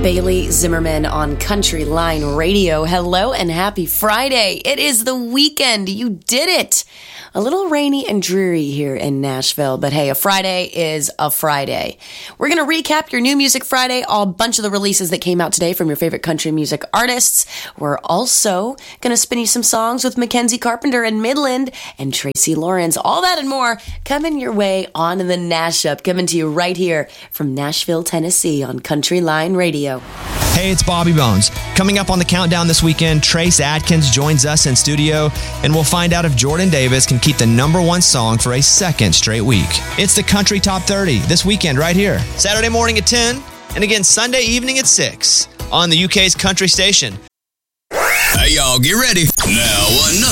Bailey Zimmerman on Country Line Radio. Hello and happy Friday. It is the weekend. You did it. A little rainy and dreary here in Nashville, but hey, a Friday is a Friday. We're going to recap your New Music Friday, a bunch of the releases that came out today from your favorite country music artists. We're also going to spin you some songs with Mackenzie Carpenter and Midland and Tracy Lawrence. All that and more coming your way on the Nash Up, coming to you right here from Nashville, Tennessee on Country Line Radio. Hey, it's Bobby Bones. Coming up on the countdown this weekend, Trace Adkins joins us in studio, and we'll find out if Jordan Davis can keep the #1 song for a second straight week. It's the Country Top 30 this weekend right here. Saturday morning at 10, and again Sunday evening at 6 on the UK's country station. Hey, y'all, get ready. Now, another